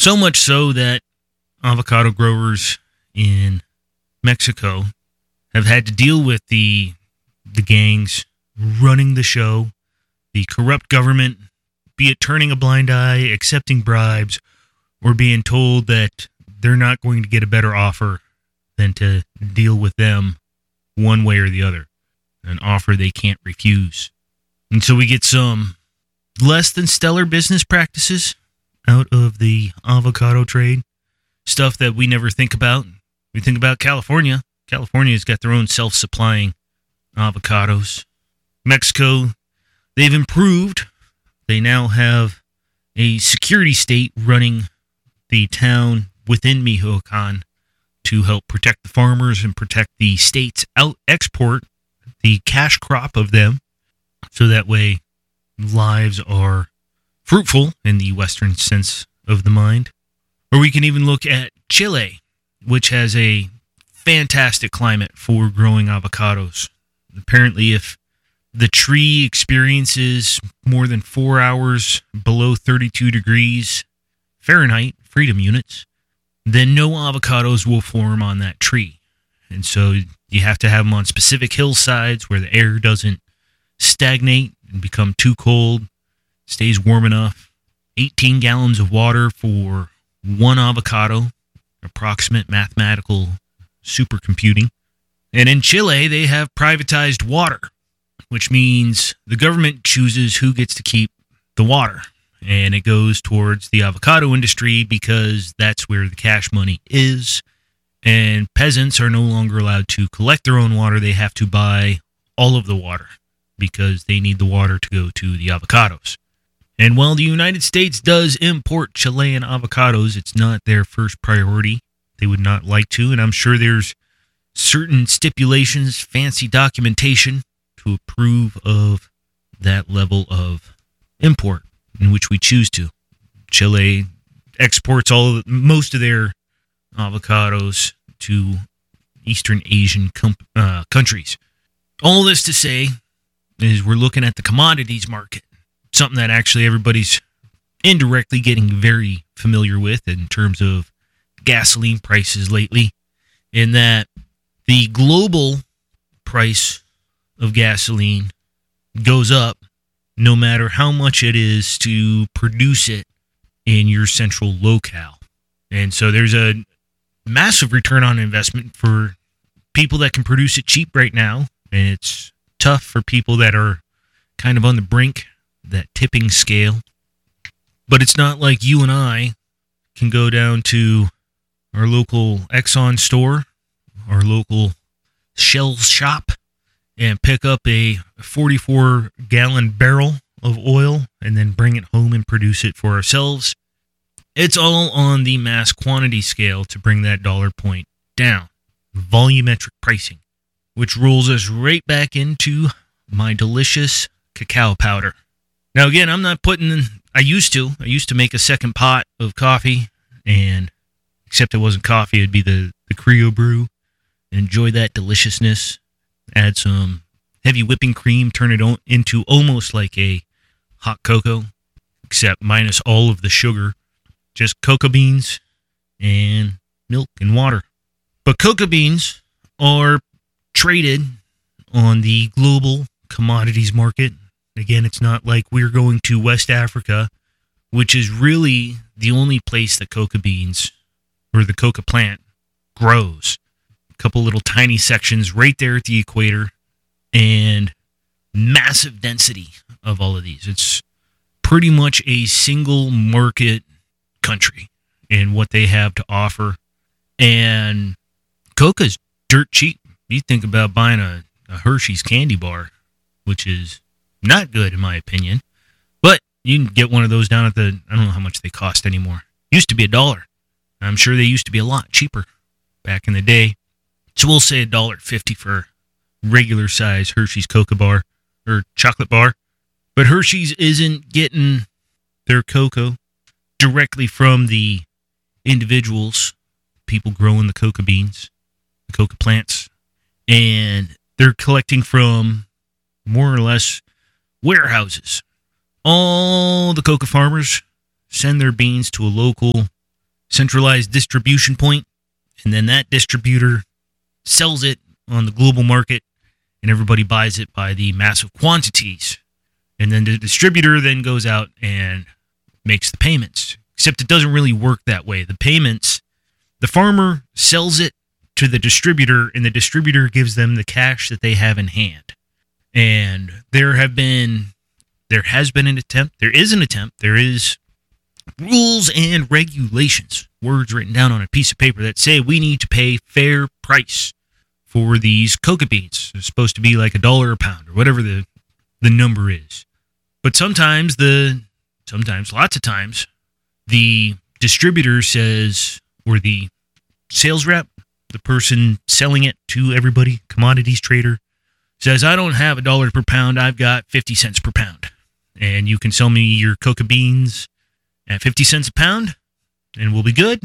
So much so that avocado growers in Mexico have had to deal with the gangs running the show, the corrupt government, be it turning a blind eye, accepting bribes, or being told that they're not going to get a better offer than to deal with them one way or the other, an offer they can't refuse. And so we get some less than stellar business practices out of the avocado trade, stuff that we never think about. We think about California. California's got their own self-supplying avocados. Mexico, they've improved. They now have a security state running the town within Michoacan to help protect the farmers and protect the state's export, the cash crop of them, so that way lives are fruitful in the Western sense of the mind. Or we can even look at Chile, which has a fantastic climate for growing avocados. Apparently, if the tree experiences more than 4 hours below 32 degrees Fahrenheit, freedom units, then no avocados will form on that tree. And so you have to have them on specific hillsides where the air doesn't stagnate and become too cold, stays warm enough. 18 gallons of water for one avocado, approximate mathematical supercomputing. And in Chile, they have privatized water, which means the government chooses who gets to keep the water. And it goes towards the avocado industry because that's where the cash money is. And peasants are no longer allowed to collect their own water. They have to buy all of the water because they need the water to go to the avocados. And while the United States does import Chilean avocados, it's not their first priority. They would not like to, and I'm sure there's certain stipulations, fancy documentation to approve of that level of import in which we choose to. Chile exports most of their avocados to Eastern Asian countries. All this to say is we're looking at the commodities market, something that actually everybody's indirectly getting very familiar with in terms of gasoline prices lately, in that the global price of gasoline goes up no matter how much it is to produce it in your central locale. And so there's a massive return on investment for people that can produce it cheap right now, and it's tough for people that are kind of on the brink, that tipping scale. But it's not like you and I can go down to our local Exxon store, our local Shell shop, and pick up a 44-gallon barrel of oil and then bring it home and produce it for ourselves. It's all on the mass quantity scale to bring that dollar point down. Volumetric pricing, which rolls us right back into my delicious cacao powder. Now, again, I'm not putting... I used to make a second pot of coffee, and except it wasn't coffee, it'd be the Creo brew. Enjoy that deliciousness. Add some heavy whipping cream, turn it into almost like a hot cocoa, except minus all of the sugar. Just cocoa beans and milk and water. But cocoa beans are traded on the global commodities market. Again, it's not like we're going to West Africa, which is really the only place that cocoa beans or the coca plant grows. A couple little tiny sections right there at the equator and massive density of all of these. It's pretty much a single market country in what they have to offer. And coca's dirt cheap. You think about buying a Hershey's candy bar, which is not good in my opinion, but you can get one of those down at I don't know how much they cost anymore. Used to be $1. I'm sure they used to be a lot cheaper back in the day. So we'll say $1.50 for regular size Hershey's cocoa bar or chocolate bar. But Hershey's isn't getting their cocoa directly from the individuals, people growing the cocoa beans, the cocoa plants, and they're collecting from more or less warehouses. All the cocoa farmers send their beans to a local centralized distribution point, and then that distributor sells it on the global market, and everybody buys it by the massive quantities. And then the distributor then goes out and makes the payments. Except it doesn't really work that way. The payments, the farmer sells it to the distributor, and the distributor gives them the cash that they have in hand. And there has been an attempt, there is rules and regulations, words written down on a piece of paper that say we need to pay fair price for these coca beans. It's supposed to be like $1 a pound or whatever the number is. But sometimes, lots of times, the distributor says, or the sales rep, the person selling it to everybody, commodities trader, says, I don't have $1 per pound, I've got 50 cents per pound. And you can sell me your coca beans at 50 cents a pound, and we'll be good,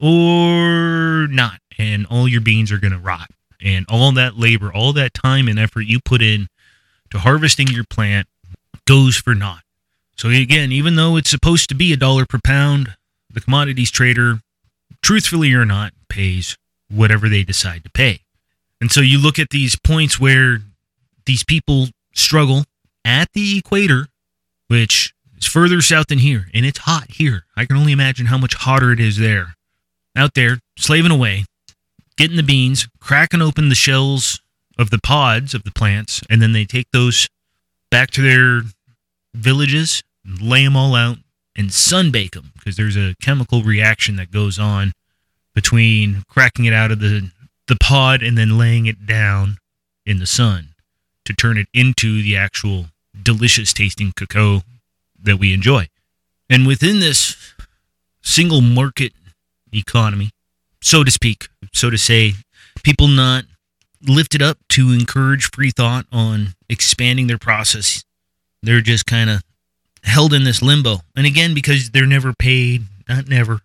or not. And all your beans are going to rot. And all that labor, all that time and effort you put in to harvesting your plant goes for naught. So again, even though it's supposed to be $1 per pound, the commodities trader, truthfully or not, pays whatever they decide to pay. And so you look at these points where these people struggle at the equator, which is further south than here, and it's hot here. I can only imagine how much hotter it is there. Out there, slaving away, getting the beans, cracking open the shells of the pods of the plants, and then they take those back to their villages, and lay them all out, and sunbake them, because there's a chemical reaction that goes on between cracking it out of the pod and then laying it down in the sun to turn it into the actual delicious tasting cacao that we enjoy. And within this single market economy, so to speak, so to say, people not lifted up to encourage free thought on expanding their process. They're just kind of held in this limbo. And again, because they're never paid, not never,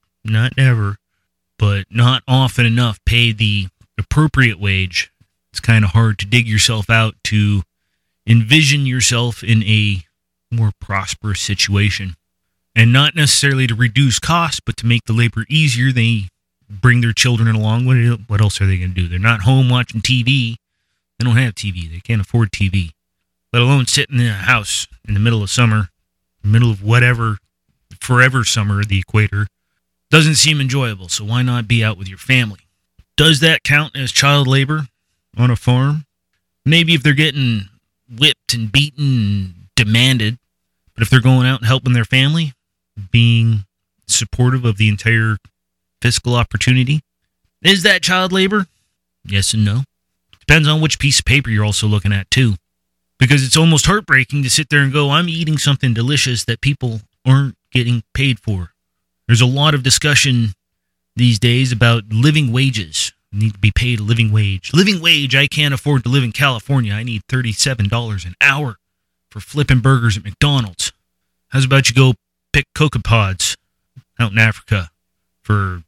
but not often enough paid the appropriate wage, it's kind of hard to dig yourself out to envision yourself in a more prosperous situation. And not necessarily to reduce costs, but to make the labor easier. They bring their children along. What else are they going to do? They're not home watching TV. They don't have TV. They can't afford TV, let alone sitting in a house in the middle of summer, middle of whatever, forever summer, the equator. Doesn't seem enjoyable, so why not be out with your family? Does that count as child labor on a farm? Maybe if they're getting whipped and beaten and demanded, but if they're going out and helping their family, being supportive of the entire fiscal opportunity, is that child labor? Yes and no. Depends on which piece of paper you're also looking at, too. Because it's almost heartbreaking to sit there and go, I'm eating something delicious that people aren't getting paid for. There's a lot of discussion these days about living wages. You need to be paid a living wage. Living wage, I can't afford to live in California. I need $37 an hour for flipping burgers at McDonald's. How's about you go pick coca pods out in Africa for,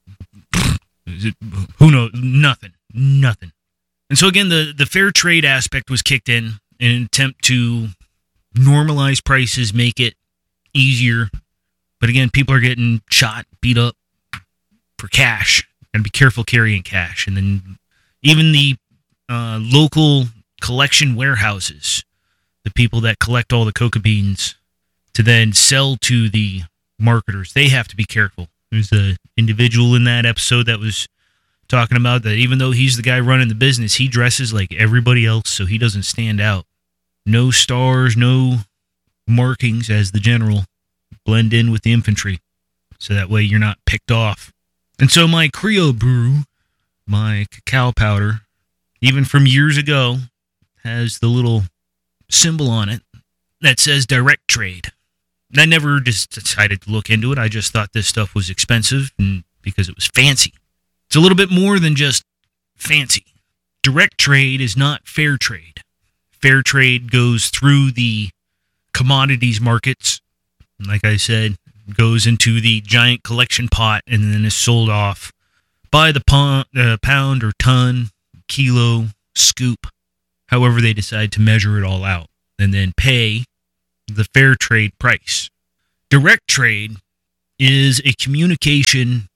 who knows, nothing. And so again, the fair trade aspect was kicked in an attempt to normalize prices, make it easier. But again, people are getting shot, beat up for cash. And be careful carrying cash. And then even the local collection warehouses, the people that collect all the coca beans to then sell to the marketers, they have to be careful. There's an individual in that episode that was talking about that even though he's the guy running the business, he dresses like everybody else so he doesn't stand out. No stars, no markings as the general. Blend in with the infantry so that way you're not picked off. And so my Creo brew, my cacao powder, even from years ago, has the little symbol on it that says direct trade. I never just decided to look into it. I just thought this stuff was expensive and because it was fancy. It's a little bit more than just fancy. Direct trade is not fair trade. Fair trade goes through the commodities markets. Like I said, goes into the giant collection pot and then is sold off by the pound or ton, kilo, scoop, however they decide to measure it all out, and then pay the fair trade price. Direct trade is a communication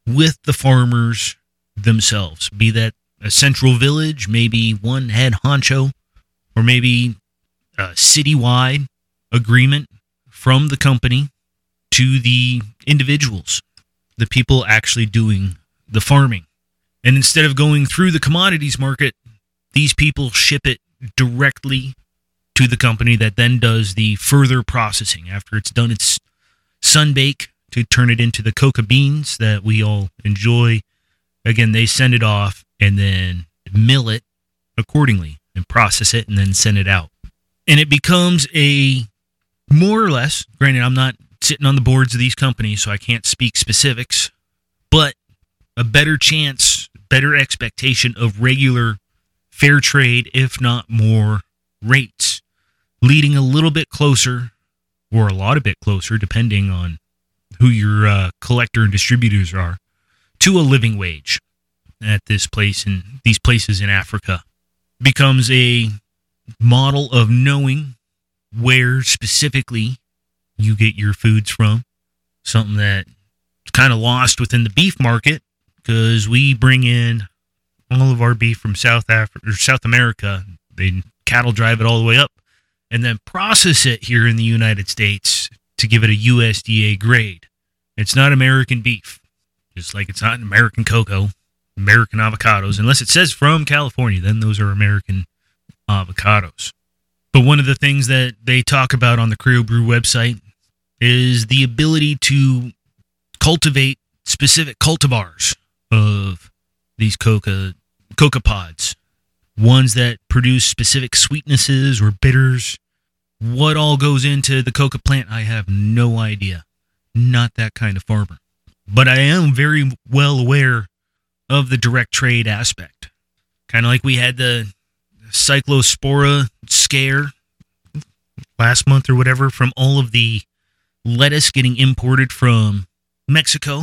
with the farmers themselves, be that a central village, maybe one head honcho, or maybe a citywide agreement from the company to the individuals, the people actually doing the farming. And instead of going through the commodities market, these people ship it directly to the company that then does the further processing after it's done its sunbake to turn it into the coca beans that we all enjoy. Again, they send it off and then mill it accordingly and process it and then send it out. And it becomes a more or less, granted, I'm not sitting on the boards of these companies, so I can't speak specifics, but a better chance, better expectation of regular fair trade, if not more, rates, leading a little bit closer, or a lot of bit closer, depending on who your collector and distributors are, to a living wage at this place and these places in Africa. Becomes a model of knowing where specifically you get your foods from. Something that's kind of lost within the beef market, because we bring in all of our beef from South Africa or South America. They cattle drive it all the way up and then process it here in the United States to give it a USDA grade. It's not American beef, just like it's not American cocoa, American avocados, unless it says from California, then those are American avocados. But one of the things that they talk about on the Creo Brew website is the ability to cultivate specific cultivars of these coca pods, ones that produce specific sweetnesses or bitters. What all goes into the coca plant, I have no idea. Not that kind of farmer. But I am very well aware of the direct trade aspect. Kind of like we had the cyclospora scare last month or whatever from all of the lettuce getting imported from Mexico,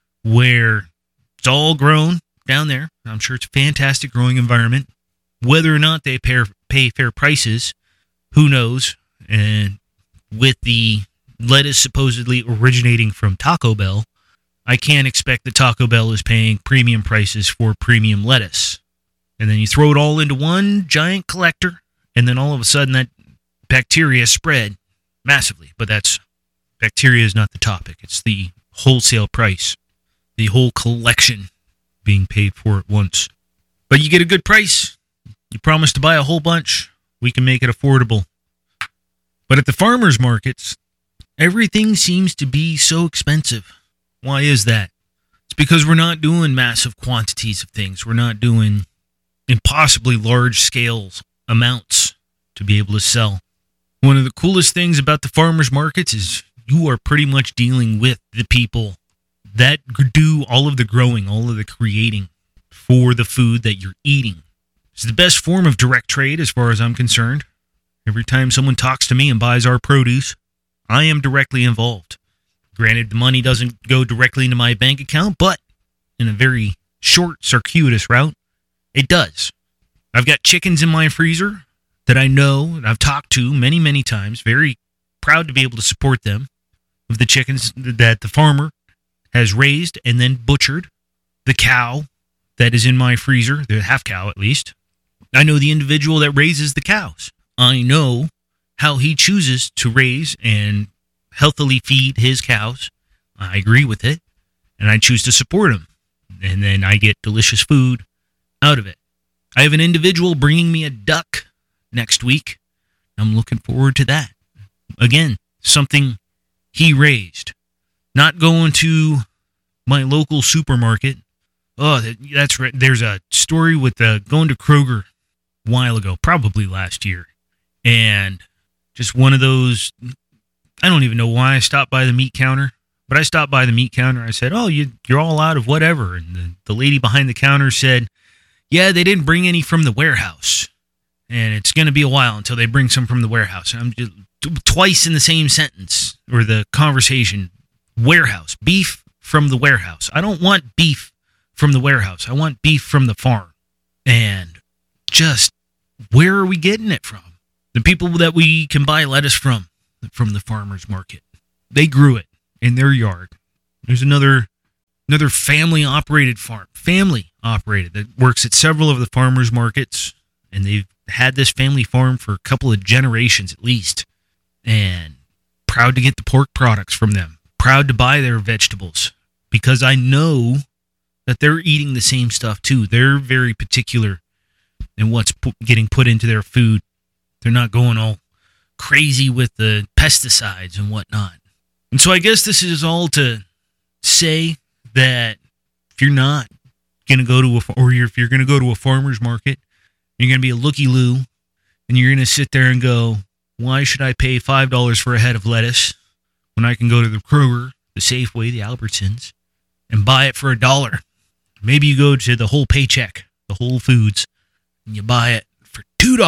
where it's all grown down there. I'm sure it's a fantastic growing environment. Whether or not they pay fair prices, who knows? And with the lettuce supposedly originating from Taco Bell, I can't expect that Taco Bell is paying premium prices for premium lettuce. And then you throw it all into one giant collector, and then all of a sudden that bacteria spread massively. But bacteria is not the topic. It's the wholesale price, the whole collection being paid for at once. But you get a good price. You promise to buy a whole bunch. We can make it affordable. But at the farmers markets, everything seems to be so expensive. Why is that? It's because we're not doing massive quantities of things. We're not doing impossibly large scale amounts to be able to sell. One of the coolest things about the farmers markets is you are pretty much dealing with the people that do all of the growing, all of the creating for the food that you're eating. It's the best form of direct trade as far as I'm concerned. Every time someone talks to me and buys our produce, I am directly involved. Granted, the money doesn't go directly into my bank account, but in a very short, circuitous route, it does. I've got chickens in my freezer that I know and I've talked to many, many times. Very proud to be able to support them. Of the chickens that the farmer has raised and then butchered. The cow that is in my freezer, the half cow at least. I know the individual that raises the cows. I know how he chooses to raise and healthily feed his cows. I agree with it, and I choose to support him. And then I get delicious food out of it. I have an individual bringing me a duck next week. I'm looking forward to that. Again, something he raised. Not going to my local supermarket. Oh, that's right. There's a story with going to Kroger a while ago, probably last year. And just one of those, I don't even know why I stopped by the meat counter, but I stopped by the meat counter. I said, oh, you're all out of whatever. And the lady behind the counter said, yeah, they didn't bring any from the warehouse. And it's going to be a while until they bring some from the warehouse. And I'm just twice in the same sentence or the conversation, warehouse, beef from the warehouse. I don't want beef from the warehouse. I want beef from the farm. And just where are we getting it from? The people that we can buy lettuce from the farmer's market. They grew it in their yard. There's another another family-operated farm. Family-operated that works at several of the farmers markets. And they've had this family farm for a couple of generations at least. And proud to get the pork products from them. Proud to buy their vegetables. Because I know that they're eating the same stuff too. They're very particular in what's getting put into their food. They're not going all crazy with the pesticides and whatnot. And so I guess this is all to say that if you're not going to go to if you're going to go to a farmer's market, you're going to be a looky-loo, and you're going to sit there and go, why should I pay $5 for a head of lettuce when I can go to the Kroger, the Safeway, the Albertsons, and buy it for $1? Maybe you go to the Whole Paycheck, the Whole Foods, and you buy it for $2,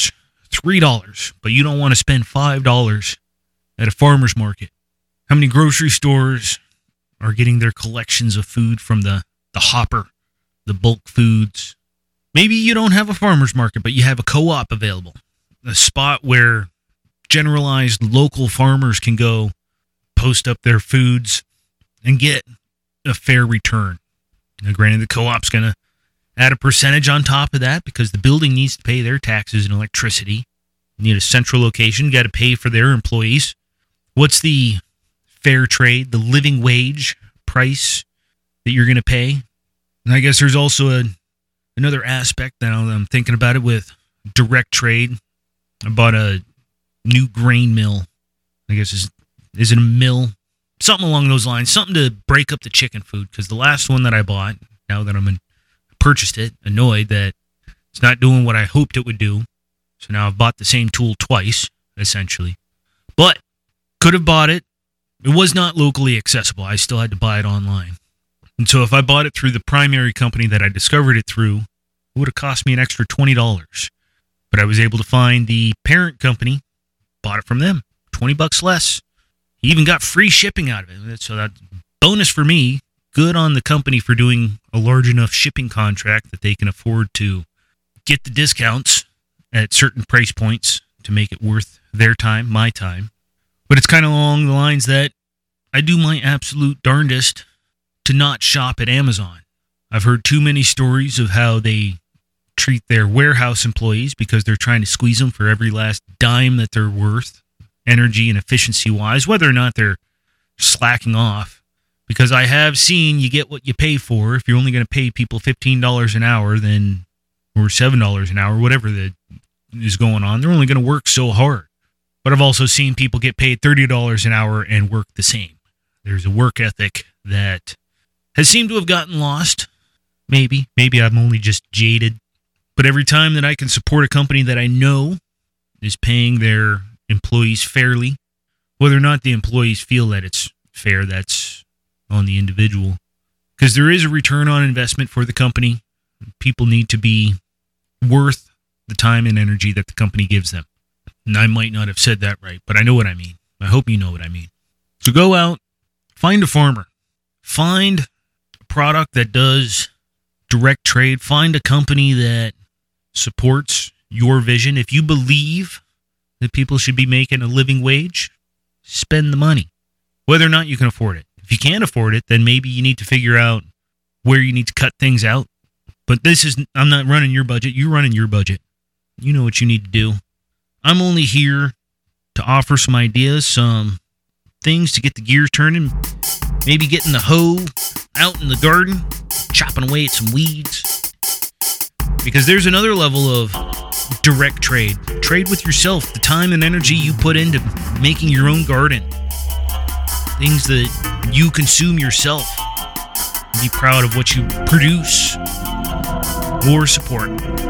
$3, but you don't want to spend $5 at a farmer's market. How many grocery stores are getting their collections of food from the hopper, the bulk foods? Maybe you don't have a farmer's market, but you have a co-op available, a spot where generalized local farmers can go post up their foods and get a fair return. Now, granted, the co-op's going to add a percentage on top of that because the building needs to pay their taxes and electricity. You need a central location, got to pay for their employees. What's the fair trade, the living wage price that you're going to pay? And I guess there's also another aspect that I'm thinking about it with direct trade. I bought a new grain mill. I guess is it a mill? Something along those lines. Something to break up the chicken food. Because the last one that I bought, now that purchased it, annoyed that it's not doing what I hoped it would do. So now I've bought the same tool twice, essentially. But could have bought it. It was not locally accessible. I still had to buy it online. And so if I bought it through the primary company that I discovered it through, it would have cost me an extra $20. But I was able to find the parent company, bought it from them, $20 less. He even got free shipping out of it. So that's bonus for me. Good on the company for doing a large enough shipping contract that they can afford to get the discounts at certain price points to make it worth their time, my time. But it's kind of along the lines that I do my absolute darndest to not shop at Amazon. I've heard too many stories of how they treat their warehouse employees because they're trying to squeeze them for every last dime that they're worth, energy and efficiency-wise, whether or not they're slacking off. Because I have seen you get what you pay for. If you're only going to pay people $15 an hour, then or $7 an hour, whatever that is going on, they're only going to work so hard. But I've also seen people get paid $30 an hour and work the same. There's a work ethic that has seemed to have gotten lost. Maybe I'm only just jaded. But every time that I can support a company that I know is paying their employees fairly, whether or not the employees feel that it's fair, that's on the individual. Because there is a return on investment for the company. People need to be worth the time and energy that the company gives them. And I might not have said that right, but I know what I mean. I hope you know what I mean. So go out, find a farmer. Find a product that does direct trade. Find a company that supports your vision. If you believe that people should be making a living wage, spend the money, whether or not you can afford it. If you can't afford it, then maybe you need to figure out where you need to cut things out. But I'm not running your budget. You're running your budget. You know what you need to do. I'm only here to offer some ideas, some things to get the gears turning, maybe getting the hoe out in the garden, chopping away at some weeds. Because there's another level of direct trade. Trade with yourself, the time and energy you put into making your own garden. Things that you consume yourself. Be proud of what you produce or support.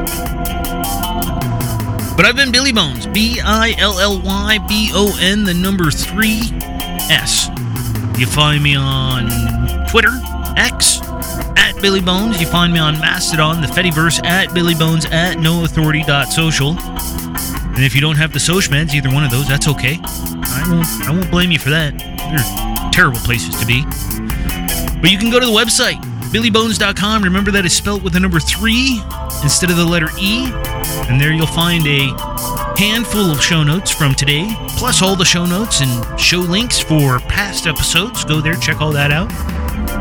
But I've been Billy Bones, BILLYBON, the number 3S. You find me on Twitter, X, at Billy Bones. You find me on Mastodon, the Fediverse, at Billy Bones, at noauthority.social. And if you don't have the Socialmeds, either one of those, that's okay. I won't blame you for that. They're terrible places to be. But you can go to the website, billybones.com. Remember that is spelt with the number 3 instead of the letter E. And there you'll find a handful of show notes from today, plus all the show notes and show links for past episodes. Go there, check all that out.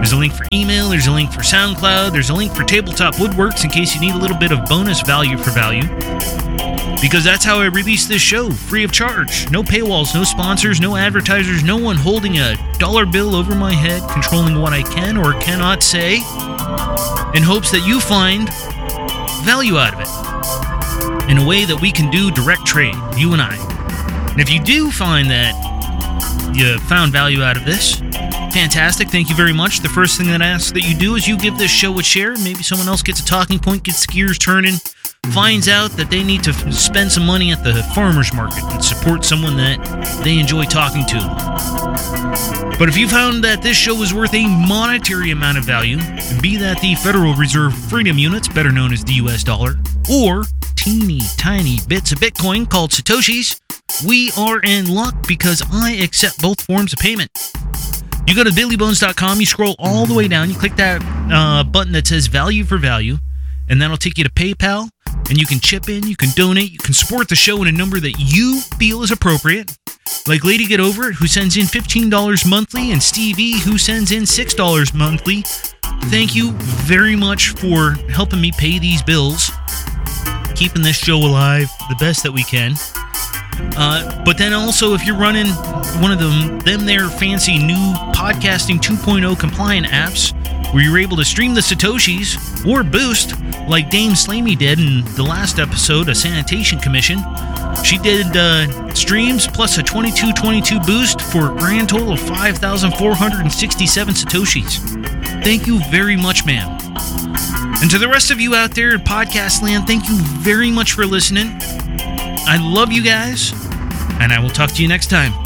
There's a link for email, there's a link for SoundCloud, there's a link for Tabletop Woodworks in case you need a little bit of bonus value for value. Because that's how I release this show, free of charge. No paywalls, no sponsors, no advertisers, no one holding a dollar bill over my head, controlling what I can or cannot say, in hopes that you find value out of it in a way that we can do direct trade, you and I. And if you do find that you found value out of this, fantastic, thank you very much. The first thing that I ask that you do is you give this show a share. Maybe someone else gets a talking point, gets the gears turning, finds out that they need to spend some money at the farmer's market and support someone that they enjoy talking to. But if you found that this show was worth a monetary amount of value, be that the Federal Reserve Freedom Units, better known as the US dollar, or teeny tiny bits of Bitcoin called Satoshis, we are in luck because I accept both forms of payment. You go to dailybones.com, you scroll all the way down, you click that button that says value for value, and that'll take you to PayPal, and you can chip in, you can donate, you can support the show in a number that you feel is appropriate. Like Lady Get Over It, who sends in $15 monthly, and Steve E, who sends in $6 monthly. Thank you very much for helping me pay these bills, keeping this show alive the best that we can. But then also, if you're running one of them there fancy new Podcasting 2.0 compliant apps where you're able to stream the Satoshis or boost, like Dame Slamey did in the last episode of Sanitation Commission. She did streams plus a 2222 boost for a grand total of 5,467 Satoshis. Thank you very much, ma'am. And to the rest of you out there in podcast land, thank you very much for listening. I love you guys, and I will talk to you next time.